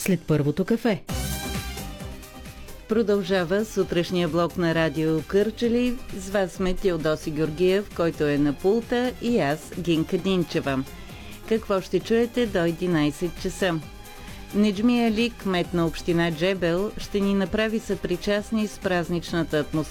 след първото кафе. Продължава сутрешния блок на Радио Кърджали. С вас сме Теодоси Георгиев, който е на пулта, и аз, Гинка Динчева. Какво ще чуете до 11 часа? Неджми Али, кмет на община Джебел, ще ни направи съпричастни с празничната атмосфера